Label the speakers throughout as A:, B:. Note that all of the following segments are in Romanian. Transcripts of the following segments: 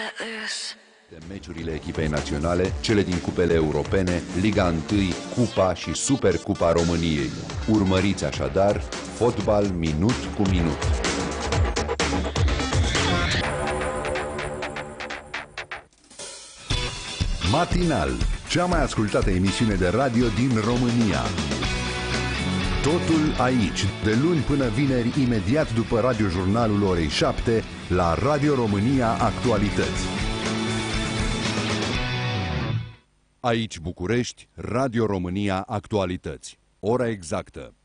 A: De meciurile echipei naționale, cele din cupele europene, Liga 1, Cupa și Supercupa României. Urmăriți așadar fotbal minut cu minut. Matinal, cea mai ascultată emisiune de radio din România. Totul aici, de luni până vineri, imediat după radiojurnalul orei 7, la Radio România Actualități. Aici București, Radio România Actualități. Ora exactă.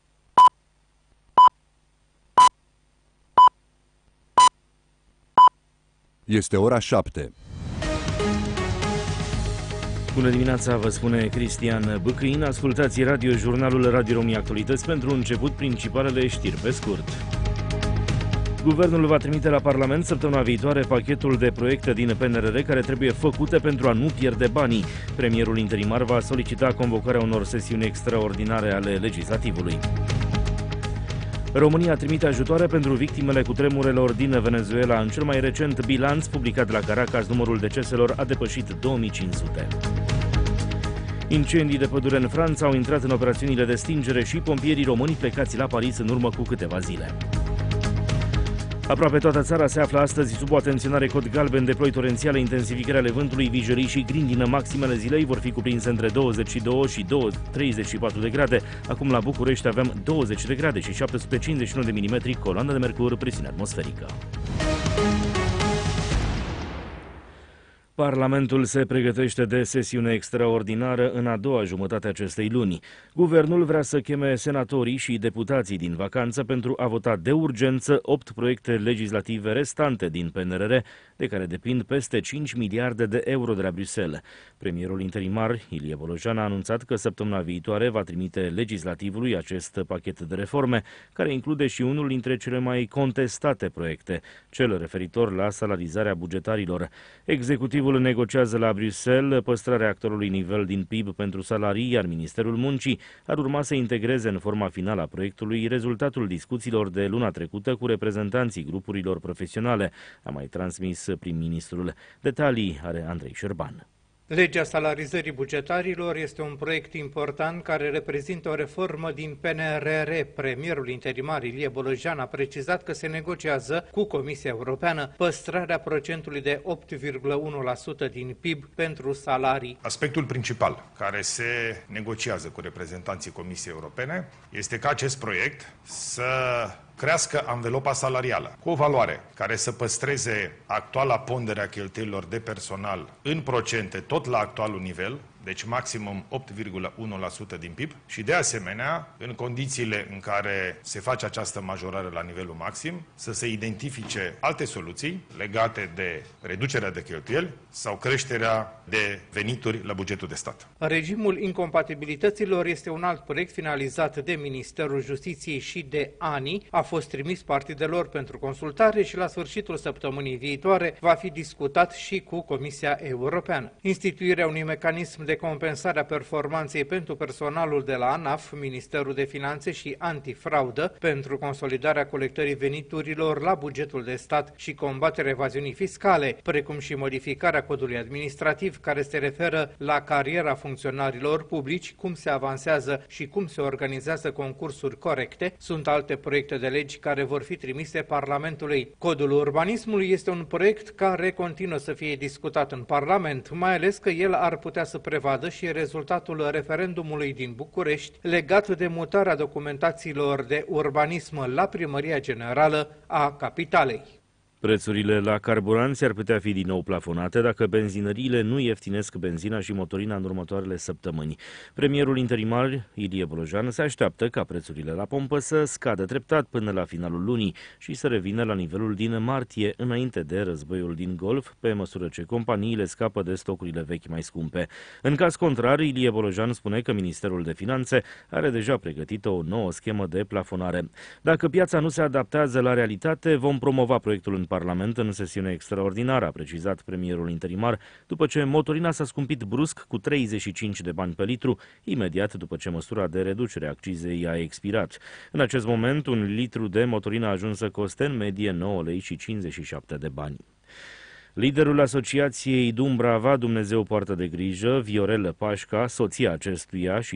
A: Este ora 7.
B: Bună dimineața, vă spune Cristian Băcâin. Ascultați radiojurnalul Radio România Actualități pentru început principalele știri pe scurt. Guvernul va trimite la Parlament săptămâna viitoare pachetul de proiecte din PNRR care trebuie făcute pentru a nu pierde banii. Premierul interimar va solicita convocarea unor sesiuni extraordinare ale legislativului. România trimite ajutoare pentru victimele cutremurelor din Venezuela. În cel mai recent bilanț publicat la Caracas, numărul deceselor a depășit 2500. Incendii de pădure în Franța au intrat în operațiunile de stingere și pompierii români plecați la Paris în urmă cu câteva zile. Aproape toată țara se află astăzi sub o atenționare cod galben de ploi torențiale, intensificare ale vântului, vijelii și grindină. Maximele zilei vor fi cuprinse între 22 și 34 de grade. Acum la București avem 20 de grade și 751 de milimetri coloană de mercur, presiune atmosferică. Parlamentul se pregătește de sesiune extraordinară în a doua jumătate a acestei luni. Guvernul vrea să cheme senatorii și deputații din vacanță pentru a vota de urgență 8 proiecte legislative restante din PNRR, de care depind peste 5 miliarde de euro de la Bruxelles. Premierul interimar, Ilie Bolojan, a anunțat că săptămâna viitoare va trimite legislativului acest pachet de reforme, care include și unul dintre cele mai contestate proiecte, cel referitor la salarizarea bugetarilor. Executivul negociază la Bruxelles păstrarea actualului nivel din PIB pentru salarii, iar Ministerul Muncii ar urma să integreze în forma finală a proiectului rezultatul discuțiilor de luna trecută cu reprezentanții grupurilor profesionale, a mai transmis prim-ministrul. Detalii are Andrei Șerban.
C: Legea salarizării bugetarilor este un proiect important care reprezintă o reformă din PNRR. Premierul interimar Ilie Bolojan a precizat că se negociază cu Comisia Europeană păstrarea procentului de 8,1% din PIB pentru salarii.
D: Aspectul principal care se negociază cu reprezentanții Comisiei Europene este ca acest proiect să crească anvelopa salarială cu o valoare care să păstreze actuala pondere a cheltuielilor de personal în procente tot la actualul nivel, deci maximum 8,1% din PIB și de asemenea, în condițiile în care se face această majorare la nivelul maxim, să se identifice alte soluții legate de reducerea de cheltuieli sau creșterea de venituri la bugetul de stat.
C: Regimul incompatibilităților este un alt proiect finalizat de Ministerul Justiției și de ANI. A fost trimis partidelor pentru consultare și la sfârșitul săptămânii viitoare va fi discutat și cu Comisia Europeană. Instituirea unui mecanism de compensare a performanței pentru personalul de la ANAF, Ministerul de Finanțe și Antifraudă pentru consolidarea colectării veniturilor la bugetul de stat și combaterea evaziunii fiscale, precum și modificarea codului administrativ care se referă la cariera funcționarilor publici, cum se avansează și cum se organizează concursuri corecte, sunt alte proiecte de legi care vor fi trimise Parlamentului. Codul urbanismului este un proiect care continuă să fie discutat în Parlament, mai ales că el ar putea să prevadă și rezultatul referendumului din București legat de mutarea documentațiilor de urbanism la Primăria Generală a Capitalei.
B: Prețurile la carburanți ar putea fi din nou plafonate dacă benzinăriile nu ieftinesc benzina și motorina în următoarele săptămâni. Premierul interimar Ilie Bolojan se așteaptă ca prețurile la pompă să scadă treptat până la finalul lunii și să revină la nivelul din martie, înainte de războiul din Golf, pe măsură ce companiile scapă de stocurile vechi mai scumpe. În caz contrar, Ilie Bolojan spune că Ministerul de Finanțe are deja pregătită o nouă schemă de plafonare. Dacă piața nu se adaptează la realitate, vom promova proiectul în Parlament în sesiune extraordinară, a precizat premierul interimar, după ce motorina s-a scumpit brusc cu 35 de bani pe litru, imediat după ce măsura de reducere a accizei a expirat. În acest moment, un litru de motorină a ajuns să coste în medie 9 lei și 57 de bani. Liderul Asociației Dumbrava Dumnezeu poartă de grijă, Viorel Pașca, soția acestuia și